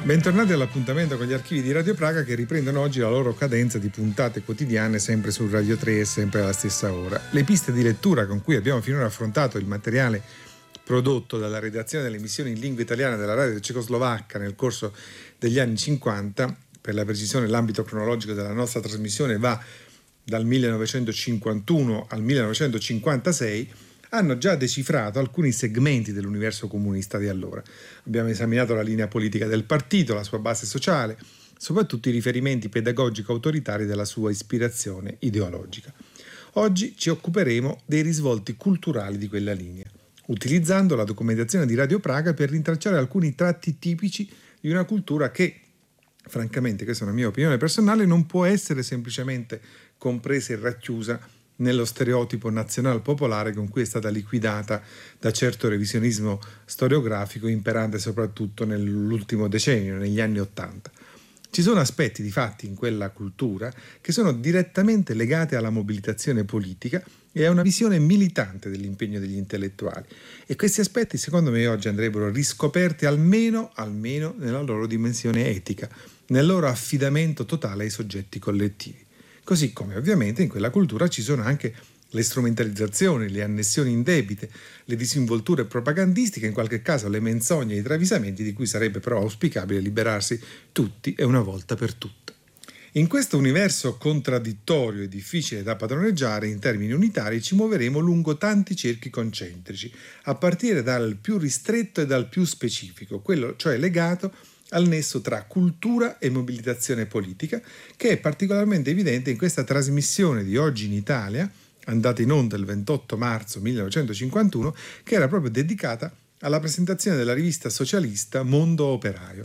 Bentornati all'appuntamento con gli archivi di Radio Praga, che riprendono oggi la loro cadenza di puntate quotidiane sempre su Radio 3 e sempre alla stessa ora. Le piste di lettura con cui abbiamo finora affrontato il materiale prodotto dalla redazione delle emissioni in lingua italiana della radio cecoslovacca nel corso degli anni 50, per la precisione l'ambito cronologico della nostra trasmissione va dal 1951 al 1956, hanno già decifrato alcuni segmenti dell'universo comunista di allora. Abbiamo esaminato la linea politica del partito, la sua base sociale, soprattutto i riferimenti pedagogico-autoritari della sua ispirazione ideologica. Oggi ci occuperemo dei risvolti culturali di quella linea, utilizzando la documentazione di Radio Praga per rintracciare alcuni tratti tipici di una cultura che, francamente, questa è una mia opinione personale, non può essere semplicemente compresa e racchiusa nello stereotipo nazional popolare con cui è stata liquidata da certo revisionismo storiografico imperante soprattutto nell'ultimo decennio, negli anni '80. Ci sono aspetti di fatti in quella cultura che sono direttamente legati alla mobilitazione politica e a una visione militante dell'impegno degli intellettuali, e questi aspetti secondo me oggi andrebbero riscoperti almeno nella loro dimensione etica, nel loro affidamento totale ai soggetti collettivi. Così come ovviamente in quella cultura ci sono anche le strumentalizzazioni, le annessioni indebite, le disinvolture propagandistiche, in qualche caso le menzogne e i travisamenti di cui sarebbe però auspicabile liberarsi tutti e una volta per tutte. In questo universo contraddittorio e difficile da padroneggiare in termini unitari ci muoveremo lungo tanti cerchi concentrici, a partire dal più ristretto e dal più specifico, quello cioè legato al nesso tra cultura e mobilitazione politica, che è particolarmente evidente in questa trasmissione di Oggi in Italia, andata in onda il 28 marzo 1951, che era proprio dedicata alla presentazione della rivista socialista Mondo Operaio.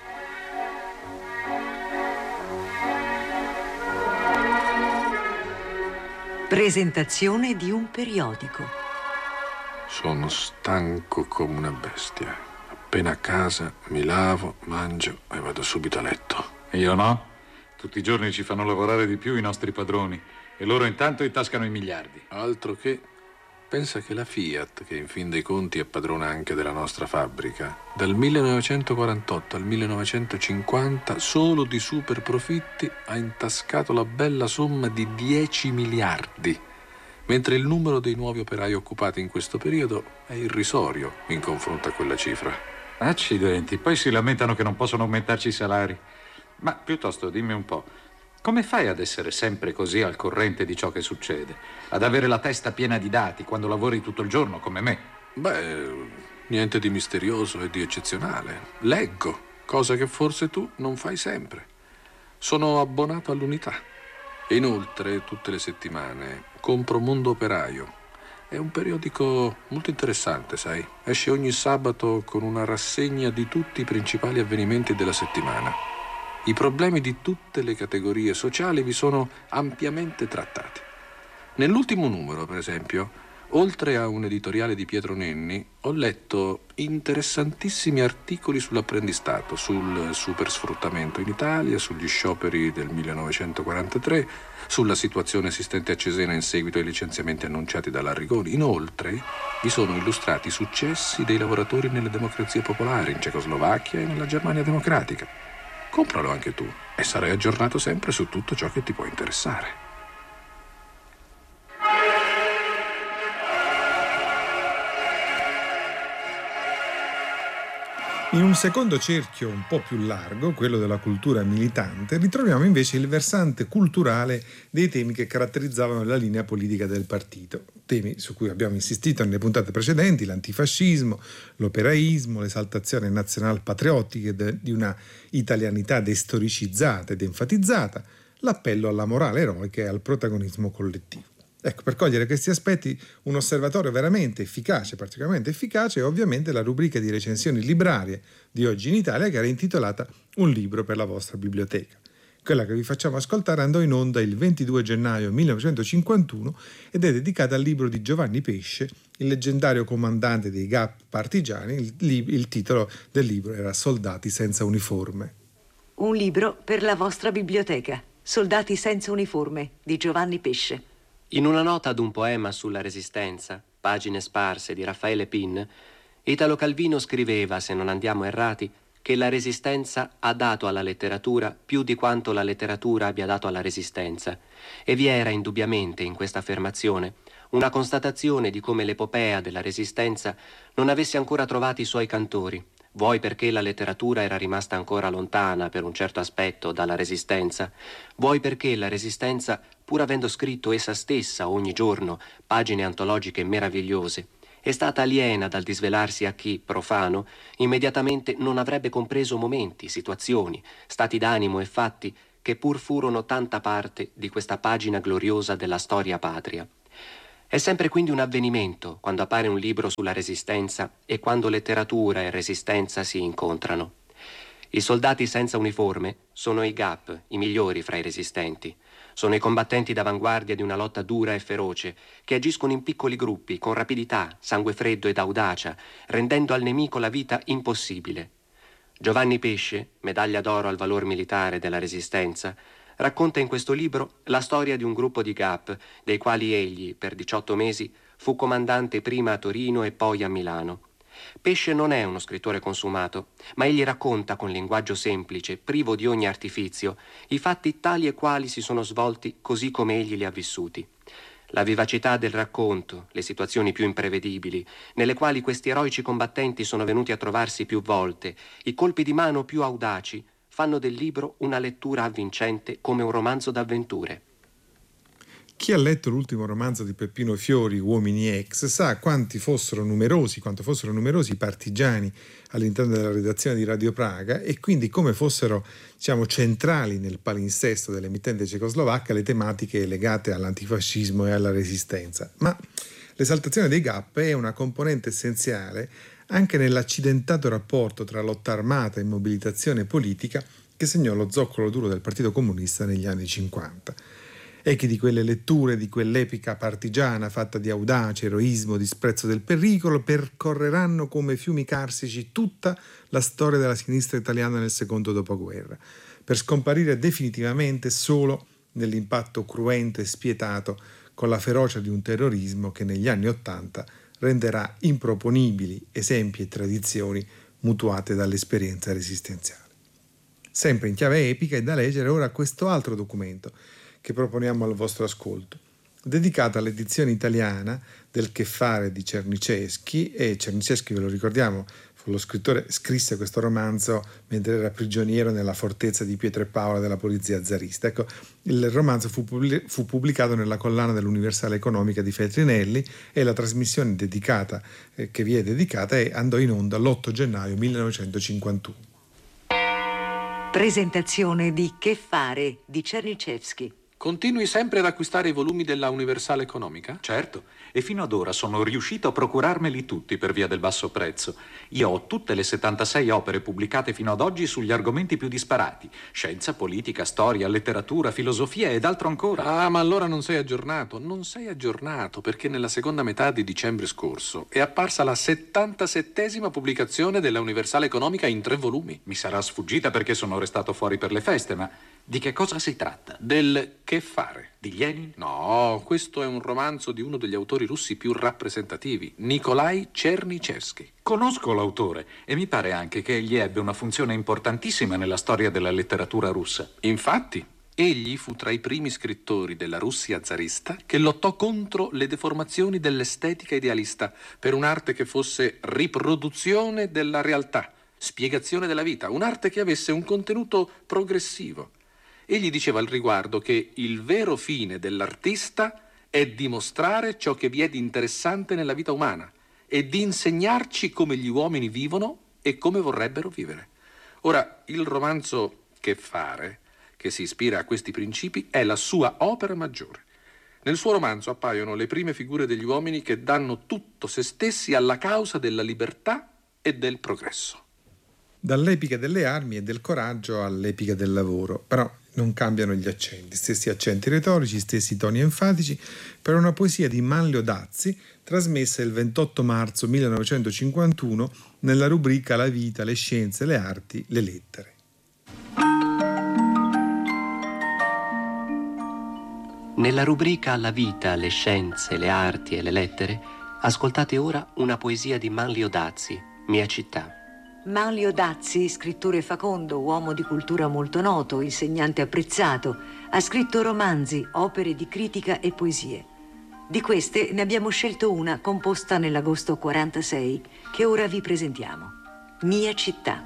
Presentazione di un periodico. Sono stanco come una bestia. Appena a casa mi lavo, mangio e vado subito a letto. Io no. Tutti i giorni ci fanno lavorare di più i nostri padroni e loro intanto intascano i miliardi. Altro che... Pensa che la Fiat, che in fin dei conti è padrona anche della nostra fabbrica, dal 1948 al 1950 solo di super profitti ha intascato la bella somma di 10 miliardi, mentre il numero dei nuovi operai occupati in questo periodo è irrisorio in confronto a quella cifra. Accidenti, poi si lamentano che non possono aumentarci i salari. Ma piuttosto dimmi un po', come fai ad essere sempre così al corrente di ciò che succede? Ad avere la testa piena di dati quando lavori tutto il giorno come me? Niente di misterioso e di eccezionale. Leggo, cosa che forse tu non fai sempre. Sono abbonato all'Unità. E inoltre, tutte le settimane, compro Mondo Operaio. È un periodico molto interessante, sai. Esce ogni sabato con una rassegna di tutti i principali avvenimenti della settimana. I problemi di tutte le categorie sociali vi sono ampiamente trattati. Nell'ultimo numero, per esempio, oltre a un editoriale di Pietro Nenni, ho letto interessantissimi articoli sull'apprendistato, sul supersfruttamento in Italia, sugli scioperi del 1943, sulla situazione esistente a Cesena in seguito ai licenziamenti annunciati dall'Arrigoni. Inoltre, vi sono illustrati i successi dei lavoratori nelle democrazie popolari, in Cecoslovacchia e nella Germania democratica. Compralo anche tu e sarai aggiornato sempre su tutto ciò che ti può interessare. In un secondo cerchio un po' più largo, quello della cultura militante, ritroviamo invece il versante culturale dei temi che caratterizzavano la linea politica del partito. Temi su cui abbiamo insistito nelle puntate precedenti: l'antifascismo, l'operaismo, l'esaltazione nazional-patriottica di una italianità destoricizzata ed enfatizzata, l'appello alla morale eroica e al protagonismo collettivo. Ecco, per cogliere questi aspetti un osservatorio veramente efficace, particolarmente efficace, è ovviamente la rubrica di recensioni librarie di Oggi in Italia, che era intitolata Un libro per la vostra biblioteca. Quella che vi facciamo ascoltare andò in onda il 22 gennaio 1951 ed è dedicata al libro di Giovanni Pesce, il leggendario comandante dei GAP partigiani. Il titolo del libro era Soldati senza uniforme. Un libro per la vostra biblioteca. Soldati senza uniforme di Giovanni Pesce. In una nota ad un poema sulla Resistenza, Pagine sparse di Raffaele Pin, Italo Calvino scriveva, se non andiamo errati, che la Resistenza ha dato alla letteratura più di quanto la letteratura abbia dato alla Resistenza, e vi era indubbiamente in questa affermazione una constatazione di come l'epopea della Resistenza non avesse ancora trovato i suoi cantori, vuoi perché la letteratura era rimasta ancora lontana per un certo aspetto dalla Resistenza, vuoi perché la Resistenza, pur avendo scritto essa stessa ogni giorno pagine antologiche meravigliose, è stata aliena dal disvelarsi a chi, profano, immediatamente non avrebbe compreso momenti, situazioni, stati d'animo e fatti che pur furono tanta parte di questa pagina gloriosa della storia patria. È sempre quindi un avvenimento quando appare un libro sulla Resistenza e quando letteratura e Resistenza si incontrano. I soldati senza uniforme sono i GAP, i migliori fra i resistenti. Sono i combattenti d'avanguardia di una lotta dura e feroce, che agiscono in piccoli gruppi, con rapidità, sangue freddo ed audacia, rendendo al nemico la vita impossibile. Giovanni Pesce, medaglia d'oro al valor militare della Resistenza, racconta in questo libro la storia di un gruppo di GAP, dei quali egli, per 18 mesi, fu comandante prima a Torino e poi a Milano. Pesce non è uno scrittore consumato, ma egli racconta con linguaggio semplice, privo di ogni artifizio, i fatti tali e quali si sono svolti così come egli li ha vissuti. La vivacità del racconto, le situazioni più imprevedibili, nelle quali questi eroici combattenti sono venuti a trovarsi più volte, i colpi di mano più audaci, fanno del libro una lettura avvincente come un romanzo d'avventure. Chi ha letto l'ultimo romanzo di Peppino Fiori, Uomini Ex, sa quanto fossero numerosi i partigiani all'interno della redazione di Radio Praga e quindi come fossero, centrali nel palinsesto dell'emittente cecoslovacca le tematiche legate all'antifascismo e alla resistenza. Ma l'esaltazione dei GAP è una componente essenziale anche nell'accidentato rapporto tra lotta armata e mobilitazione politica che segnò lo zoccolo duro del Partito Comunista negli anni 50. Echi di quelle letture, di quell'epica partigiana fatta di audacia, eroismo, disprezzo del pericolo, percorreranno come fiumi carsici tutta la storia della sinistra italiana nel secondo dopoguerra, per scomparire definitivamente solo nell'impatto cruento e spietato con la ferocia di un terrorismo che negli anni '80 renderà improponibili esempi e tradizioni mutuate dall'esperienza resistenziale. Sempre in chiave epica è da leggere ora questo altro documento che proponiamo al vostro ascolto, dedicato all'edizione italiana del Che fare di Czernyszewski, e Czernyszewski, ve lo ricordiamo, fu lo scrittore, scrisse questo romanzo mentre era prigioniero nella fortezza di Pietropaola della polizia zarista. Ecco, il romanzo fu pubblicato nella collana dell'Universale Economica di Feltrinelli e la trasmissione dedicata, che vi è dedicata, andò in onda l'8 gennaio 1951. Presentazione di Che fare di Czernyszewski. Continui sempre ad acquistare i volumi della Universale Economica? Certo, e fino ad ora sono riuscito a procurarmeli tutti per via del basso prezzo. Io ho tutte le 76 opere pubblicate fino ad oggi sugli argomenti più disparati: scienza, politica, storia, letteratura, filosofia ed altro ancora. Ah, ma allora non sei aggiornato. Non sei aggiornato perché nella seconda metà di dicembre scorso è apparsa la 77esima pubblicazione della Universale Economica in 3 volumi. Mi sarà sfuggita perché sono restato fuori per le feste, ma di che cosa si tratta? Del Che fare. Di Lenin? No, questo è un romanzo di uno degli autori russi più rappresentativi, Nikolai Czernyszewski. Conosco l'autore e mi pare anche che egli ebbe una funzione importantissima nella storia della letteratura russa. Infatti, egli fu tra i primi scrittori della Russia zarista che lottò contro le deformazioni dell'estetica idealista per un'arte che fosse riproduzione della realtà, spiegazione della vita, un'arte che avesse un contenuto progressivo. Egli diceva al riguardo che il vero fine dell'artista è dimostrare ciò che vi è di interessante nella vita umana e di insegnarci come gli uomini vivono e come vorrebbero vivere. Ora, il romanzo Che fare, che si ispira a questi principi, è la sua opera maggiore. Nel suo romanzo appaiono le prime figure degli uomini che danno tutto se stessi alla causa della libertà e del progresso. Dall'epica delle armi e del coraggio all'epica del lavoro, però non cambiano gli accenti, stessi accenti retorici, stessi toni enfatici, per una poesia di Manlio Dazzi, trasmessa il 28 marzo 1951 nella rubrica La vita, le scienze, le arti, le lettere. Nella rubrica La vita, le scienze, le arti e le lettere, ascoltate ora una poesia di Manlio Dazzi, Mia città. Manlio Dazzi, scrittore facondo, uomo di cultura molto noto, insegnante apprezzato, ha scritto romanzi, opere di critica e poesie. Di queste ne abbiamo scelto una composta nell'agosto 46, che ora vi presentiamo. Mia città.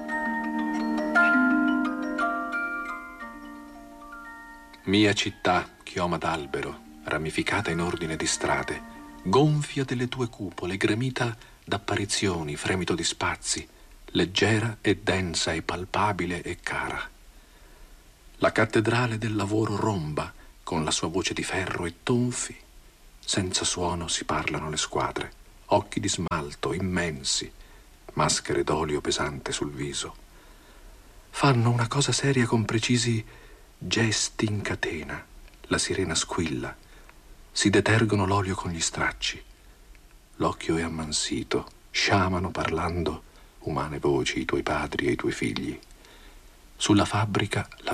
Mia città, chioma d'albero, ramificata in ordine di strade, gonfia delle tue cupole, gremita d'apparizioni, fremito di spazi, leggera e densa e palpabile e cara. La cattedrale del lavoro romba, con la sua voce di ferro e tonfi. Senza suono si parlano le squadre, occhi di smalto immensi, maschere d'olio pesante sul viso. Fanno una cosa seria con precisi gesti in catena. La sirena squilla, si detergono l'olio con gli stracci. L'occhio è ammansito, sciamano parlando umane voci i tuoi padri e i tuoi figli. Sulla fabbrica la